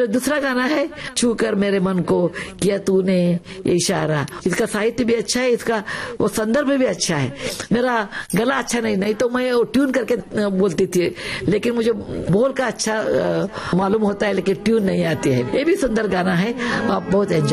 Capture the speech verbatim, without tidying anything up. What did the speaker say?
दूसरा गाना है छू कर मेरे मन को किया तूने ये इशारा। इसका साहित्य भी अच्छा है, इसका वो संदर्भ भी अच्छा है। मेरा गला अच्छा नहीं नहीं तो मैं वो ट्यून करके बोलती थी, लेकिन मुझे बोल का अच्छा मालूम होता है लेकिन ट्यून नहीं आती है। ये भी सुंदर गाना है, आप बहुत एंजॉय